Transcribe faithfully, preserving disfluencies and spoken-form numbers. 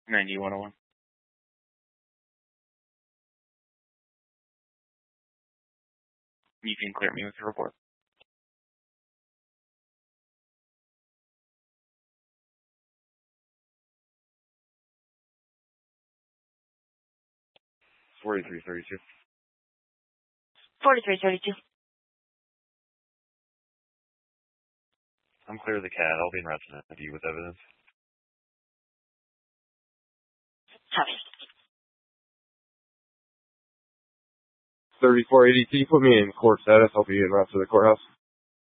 ninety one oh one. You can clear me with your report. forty-three thirty-two. forty-three thirty-two. I'm clear of the cat. I'll be in route to you with evidence. Copy. thirty-four eighty, can you put me in court status? I'll be in route to the courthouse.